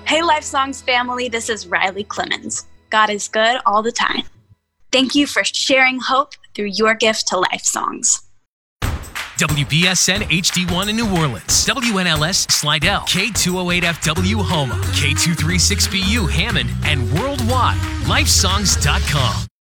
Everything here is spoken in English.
Hey, Life Songs family, this is Riley Clemens. God is good all the time. Thank you for sharing hope through your gift to Life Songs. WBSN HD1 in New Orleans, WNLS Slidell, K208FW Houma, K236BU Hammond, and worldwide, lifesongs.com.